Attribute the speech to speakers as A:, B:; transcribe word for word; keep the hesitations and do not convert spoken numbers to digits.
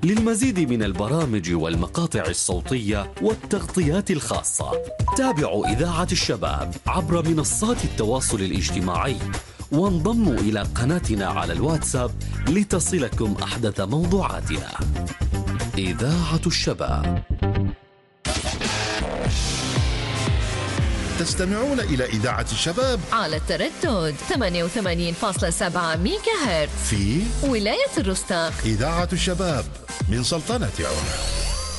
A: للمزيد من البرامج والمقاطع الصوتية والتغطيات الخاصة تابعوا إذاعة الشباب عبر منصات التواصل الاجتماعي، وانضموا إلى قناتنا على الواتساب لتصلكم أحدث موضوعاتنا. إذاعة الشباب.
B: تستمعون إلى إذاعة الشباب
C: على التردد ثمانية وثمانين فاصلة سبعة ميجا هرتز
B: في
C: ولاية الرستاق.
B: إذاعة الشباب من سلطنة عمان.